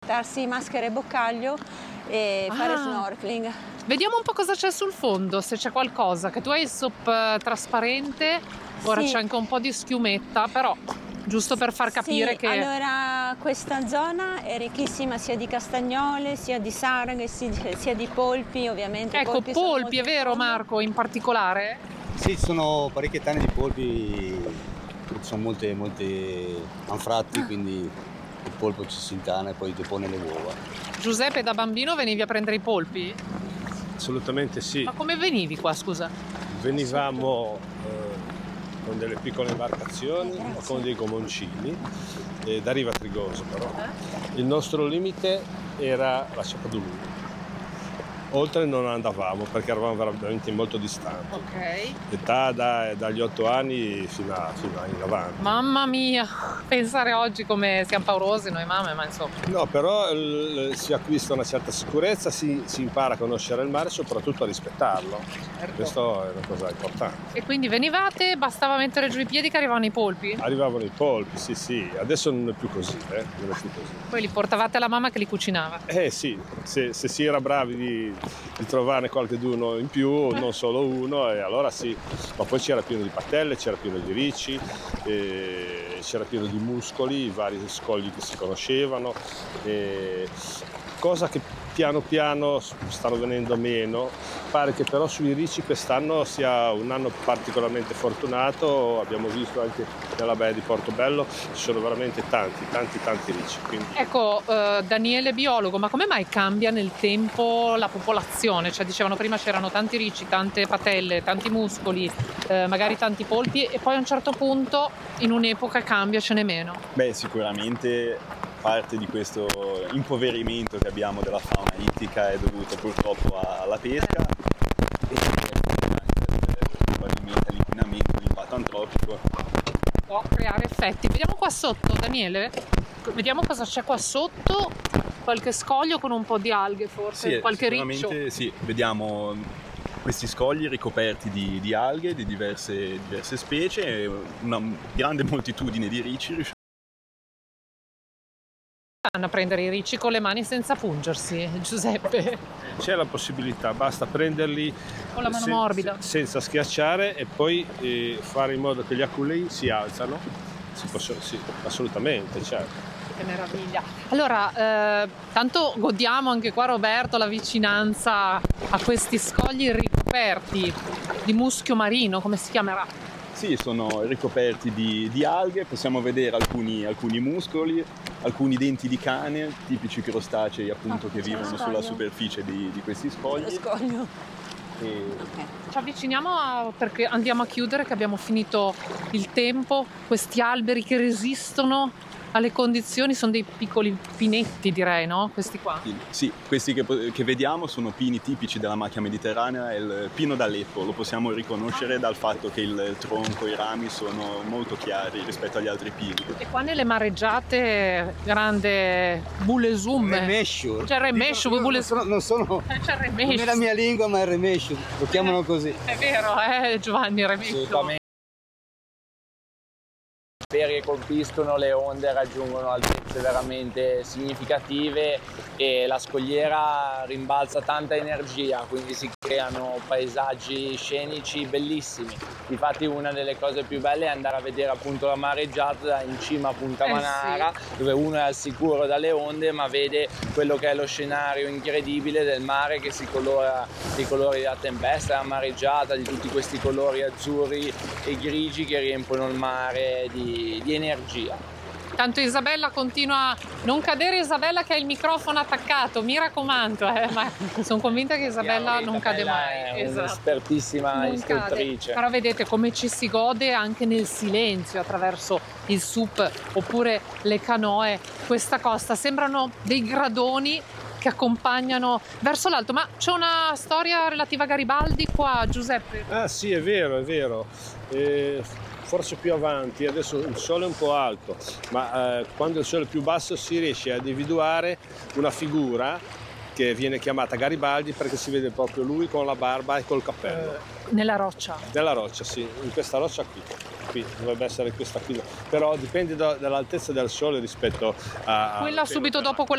portarsi maschera e boccaglio e fare snorkeling. Vediamo un po' cosa c'è sul fondo, se c'è qualcosa, che tu hai il SUP trasparente, ora Sì. c'è anche un po' di schiumetta, però giusto per far capire Sì, che... allora questa zona è ricchissima sia di castagnole, sia di sarghe, sia di polpi, ovviamente. Ecco, Polpi sono polpi, molto è in vero fondo. Marco, in particolare? Sì, ci sono parecchie tane di polpi, sono molte anfratti, quindi il polpo ci si intana e poi depone le uova. Giuseppe, da bambino venivi a prendere i polpi? Assolutamente sì. Ma come venivi qua, scusa? Venivamo con delle piccole imbarcazioni o con dei gomoncini da Riva Trigoso però. Il nostro limite era la Ciapadulu. Oltre non andavamo perché eravamo veramente molto distanti. Ok. Età dagli 8 anni fino in avanti. Mamma mia, pensare oggi come siamo paurosi noi mamme, ma insomma. No, però si acquista una certa sicurezza, si impara a conoscere il mare e soprattutto a rispettarlo. Certo. Questo è una cosa importante. E quindi venivate, bastava mettere giù i piedi che arrivavano i polpi? Arrivavano i polpi, sì. Adesso non è più così, non è più così. Poi li portavate alla mamma che li cucinava? Sì, se si era bravi di trovarne qualcheduno in più, non solo uno, e allora sì. Ma poi c'era pieno di patelle, c'era pieno di ricci, c'era pieno di muscoli, i vari scogli che si conoscevano, cosa che piano piano stanno venendo meno. Pare che però sui ricci quest'anno sia un anno particolarmente fortunato, abbiamo visto anche nella baia di Portobello, ci sono veramente tanti ricci. Quindi... Ecco, Daniele biologo, ma come mai cambia nel tempo la popolazione? Cioè dicevano prima c'erano tanti ricci, tante patelle, tanti muscoli, magari tanti polpi e poi a un certo punto in un'epoca cambia, ce n'è meno. Beh, sicuramente parte di questo impoverimento che abbiamo della fauna ittica è dovuto purtroppo alla pesca e probabilmente all'inquinamento, all'impatto antropico. Può creare effetti. Vediamo qua sotto, Daniele, vediamo cosa c'è qua sotto, qualche scoglio con un po' di alghe forse, Sì, qualche riccio. sicuramente sì, vediamo questi scogli ricoperti di alghe di diverse specie e una grande moltitudine di ricci. A prendere i ricci con le mani senza pungersi, Giuseppe, C'è la possibilità, basta prenderli con la mano morbida. senza schiacciare e poi fare in modo che gli aculei si alzano. Sì, assolutamente, certo. Che meraviglia. Allora, tanto godiamo anche qua, Roberto, la vicinanza a questi scogli ricoperti di muschio marino, come si chiamerà? Sì, sono ricoperti di alghe, possiamo vedere alcuni muscoli, alcuni denti di cane, tipici crostacei appunto che vivono sulla superficie di questi scogli. Lo scoglio. Ci avviciniamo perché andiamo a chiudere, che abbiamo finito il tempo. Questi alberi che resistono alle condizioni sono dei piccoli pinetti, direi, no? Questi qua. Sì, questi che vediamo sono pini tipici della macchia mediterranea, è il pino d'Aleppo, lo possiamo riconoscere dal fatto che il tronco e i rami sono molto chiari rispetto agli altri pini. E qua nelle mareggiate, grande bulesum. Remescio. C'è il remescio, Non sono C'è il non remescio. è la mia lingua, ma è il remescio, lo chiamano così. È vero, Giovanni, il remescio. Assolutamente. I che colpiscono le onde raggiungono altezze veramente significative e la scogliera rimbalza tanta energia, quindi si creano paesaggi scenici bellissimi. Infatti una delle cose più belle è andare a vedere appunto la mareggiata in cima a Punta Manara, dove uno è al sicuro dalle onde ma vede quello che è lo scenario incredibile del mare che si colora dei colori della tempesta, la mareggiata, di tutti questi colori azzurri e grigi che riempiono il mare di energia. Tanto Isabella continua a non cadere, Isabella che ha il microfono attaccato, mi raccomando, ma sono convinta che Isabella non cade mai. È un'espertissima istruttrice. Però vedete come ci si gode anche nel silenzio attraverso il SUP oppure le canoe. Questa costa sembrano dei gradoni che accompagnano verso l'alto. Ma c'è una storia relativa a Garibaldi qua, Giuseppe? Ah sì, è vero. Forse più avanti, adesso il sole è un po' alto, ma quando il sole è più basso si riesce a individuare una figura che viene chiamata Garibaldi perché si vede proprio lui con la barba e col cappello. Nella roccia? Nella roccia, sì, in questa roccia qui dovrebbe essere questa qui, però dipende dall'altezza del sole rispetto a... Quella subito dopo quella